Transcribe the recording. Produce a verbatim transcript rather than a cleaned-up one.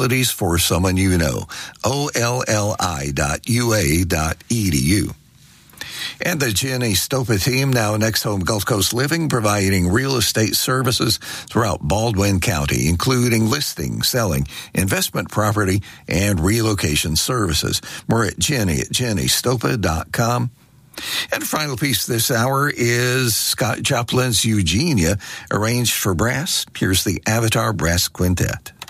possibilities for someone you know. O L L I dot U A dot E D U. And the Jenny Stopa team, now Next Home Gulf Coast Living, providing real estate services throughout Baldwin County, including listing, selling, investment property, and relocation services. More at Jenny at jenny stopa dot com. And final piece this hour is Scott Joplin's Eugenia, arranged for brass. Here's the Avatar Brass Quintet.